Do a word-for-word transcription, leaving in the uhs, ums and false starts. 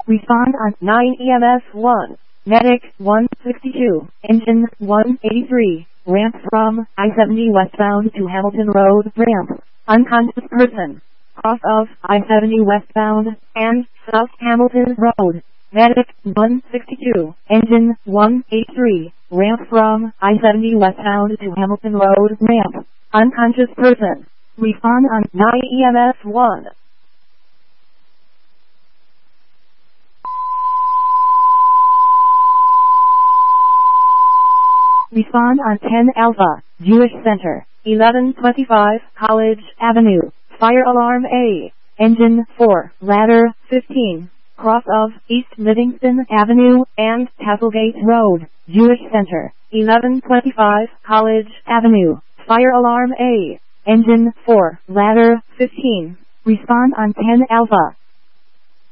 Respond on nine E M S one. Medic one sixty-two. Engine one eighty-three. Ramp from I seventy westbound to Hamilton Road. Ramp. Unconscious person. Cross of I seventy westbound and South Hamilton Road. Medic one sixty-two. Engine one eighty-three. Ramp from I seventy westbound to Hamilton Road. Ramp. Unconscious person. Respond on nine E M S one. Respond on ten Alpha, Jewish Center, eleven twenty-five, College Avenue, Fire Alarm A, Engine four, Ladder fifteen, cross of East Livingston Avenue and Castlegate Road, Jewish Center, eleven twenty-five, College Avenue, Fire Alarm A, Engine four, Ladder fifteen. Respond on ten Alpha.